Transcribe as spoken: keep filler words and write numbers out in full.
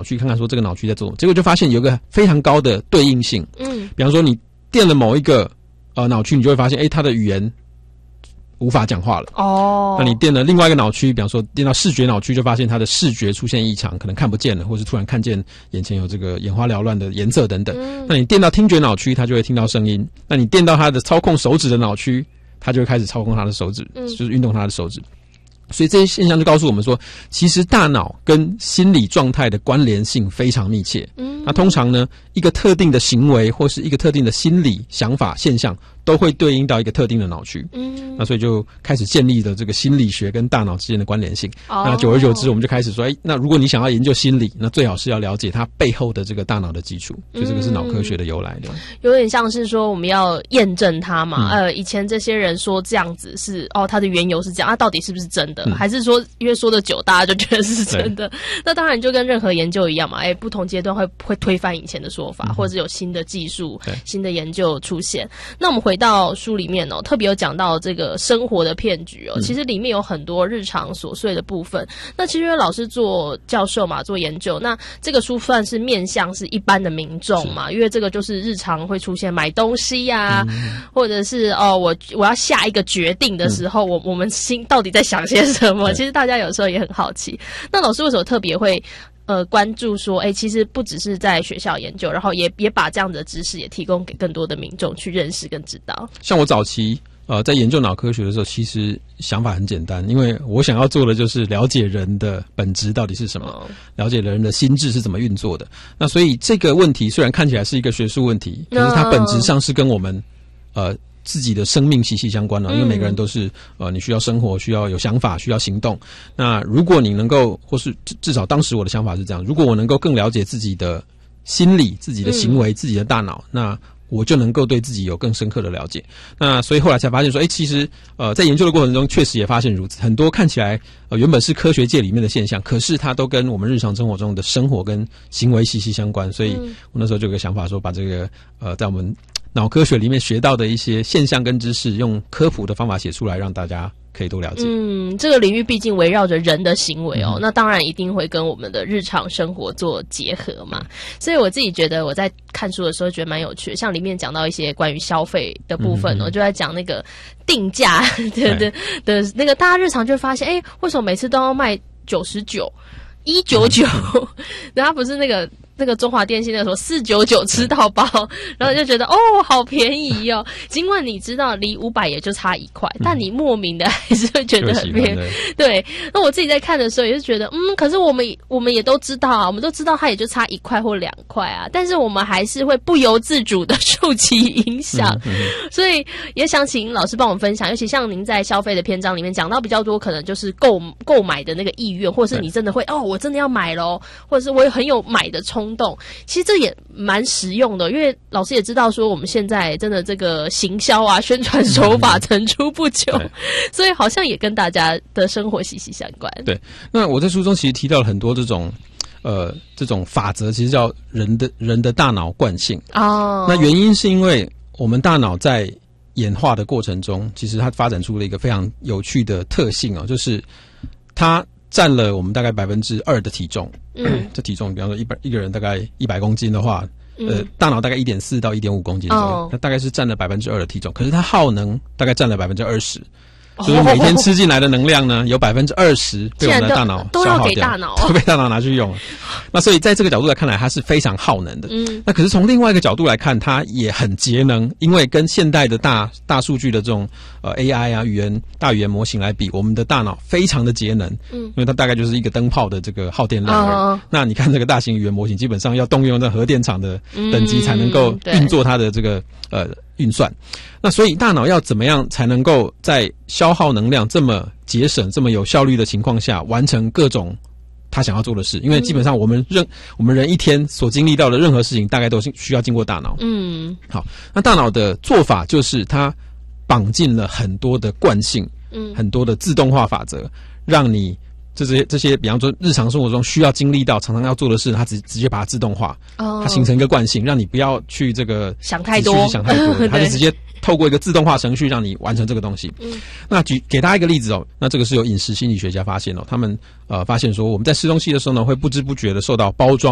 脑区看看说这个脑区在做什么，结果就发现有一个非常高的对应性。嗯，比方说你电了某一个呃脑区，你就会发现，哎，它的语言无法讲话了。哦，那你电了另外一个脑区，比方说电到视觉脑区，就发现它的视觉出现异常，可能看不见了，或是突然看见眼前有这个眼花缭乱的颜色等等。嗯，那你电到听觉脑区，它就会听到声音。那你电到它的操控手指的脑区，它就会开始操控它的手指，嗯，就是运动它的手指。所以这些现象就告诉我们说，其实大脑跟心理状态的关联性非常密切。嗯，那通常呢，一个特定的行为或是一个特定的心理想法现象，都会对应到一个特定的脑区。嗯，那所以就开始建立了这个心理学跟大脑之间的关联性。哦，那久而久之，我们就开始说，哎，那如果你想要研究心理，那最好是要了解它背后的这个大脑的基础。所以这个是脑科学的由来的。 有点像是说我们要验证它嘛。嗯，呃，以前这些人说这样子是哦，它的缘由是这样，它到底是不是真的？嗯，还是说因为说的久，大家就觉得是真的？那当然就跟任何研究一样嘛。哎，不同阶段会会推翻以前的说法，嗯，或者是有新的技术、新的研究出现。那我们回到书里面哦，特别有讲到这个生活的骗局哦，嗯，其实里面有很多日常琐碎的部分。那其实因为老师做教授嘛，做研究，那这个书算是面向是一般的民众嘛，因为这个就是日常会出现买东西呀，啊嗯，或者是哦，我我要下一个决定的时候，嗯，我我们心到底在想些什么？其实大家有时候也很好奇。那老师为什么特别会呃关注说，哎，其实不只是在学校研究，然后也也把这样的知识也提供给更多的民众去认识跟知道。 像我早期呃在研究脑科学的时候，其实想法很简单，因为我想要做的就是了解人的本质到底是什么，哦，了解人的心智是怎么运作的。那所以这个问题虽然看起来是一个学术问题，可是它本质上是跟我们呃自己的生命息息相关了，因为每个人都是呃，你需要生活，需要有想法，需要行动。那如果你能够，或是至少当时我的想法是这样，如果我能够更了解自己的心理、自己的行为、嗯、自己的大脑，那我就能够对自己有更深刻的了解。那所以后来才发现说，哎，其实呃，在研究的过程中，确实也发现如此。很多看起来呃原本是科学界里面的现象，可是它都跟我们日常生活中的生活跟行为息息相关。所以我那时候就有个想法说，把这个呃，在我们脑科学里面学到的一些现象跟知识，用科普的方法写出来，让大家可以多了解。 嗯，这个领域毕竟围绕着人的行为哦，嗯、那当然一定会跟我们的日常生活做结合嘛。所以我自己觉得我在看书的时候觉得蛮有趣的，像里面讲到一些关于消费的部分哦，嗯、就在讲那个定价的的的那个，大家日常就会发现，哎，为什么每次都要卖九十九、一九九？然后不是那个。那个中华电信那时候四九九吃到饱，然后就觉得哦好便宜哦。尽管你知道离五百也就差一块，但你莫名的还是会觉得很便宜。对，那我自己在看的时候也是觉得，嗯，可是我们我们也都知道啊，我们都知道它也就差一块或两块啊，但是我们还是会不由自主的受其影响。嗯嗯、所以也想请老师帮我们分享，尤其像您在消费的篇章里面讲到比较多，可能就是购购买的那个意愿，或是你真的会哦，我真的要买咯，或者是我有很有买的冲动。动，其实这也蛮实用的，因为老师也知道说我们现在真的这个行销啊、宣传手法层出不穷，所以好像也跟大家的生活息息相关。 对，那我在书中其实提到了很多这种呃这种法则，其实叫人的人的大脑惯性哦。那原因是因为我们大脑在演化的过程中，其实它发展出了一个非常有趣的特性哦，就是它占了我们大概百分之二的体重。嗯，这体重，比方说一百一个人大概一百公斤的话，嗯、呃，大脑大概一点四到一点五公斤左右，哦、那大概是占了百分之二的体重。可是它耗能大概占了百分之二十，就是每天吃进来的能量呢，有百分之二十被我们的大脑消耗掉，都要给大脑，都被大脑拿去用了。那所以在这个角度来看来，它是非常耗能的。嗯，那可是从另外一个角度来看，它也很节能，因为跟现代的大大数据的这种呃 A I 啊语言大语言模型来比，我们的大脑非常的节能。嗯，因为它大概就是一个灯泡的这个耗电量而已。哦、那你看这个大型语言模型，基本上要动用在核电厂的等级才能够运作它的这个、嗯、呃运算。那所以大脑要怎么样才能够在消耗能量这么节省、这么有效率的情况下，完成各种他想要做的事？因为基本上我们任、嗯、我们人一天所经历到的任何事情，大概都是需要经过大脑。嗯，好，那大脑的做法就是它绑进了很多的惯性，嗯，很多的自动化法则，让你这些这些，比方说日常生活中需要经历到、常常要做的事，它直直接把它自动化，哦，它形成一个惯性，让你不要去这个想太多， 想太多，它就直接透过一个自动化程序让你完成这个东西。嗯，那举给大家一个例子哦，那这个是有饮食心理学家发现哦，他们呃发现说我们在吃东西的时候呢，会不知不觉的受到包装